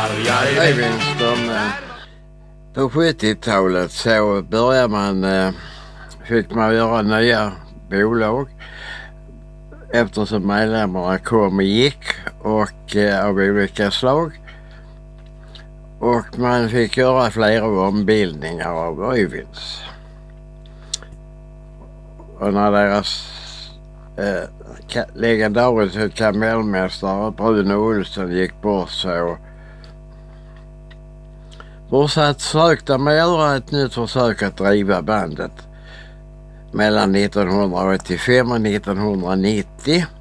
Ravens, på 70-talet så fick man göra nya bolag eftersom medlemmarna kom och gick och av olika slag. Och man fick göra flera ombildningar av Ravens. Och när deras legendariska kamellmästare Bruno Olsson gick bort så försökte man göra ett nytt försök att driva bandet mellan 1985 och 1990.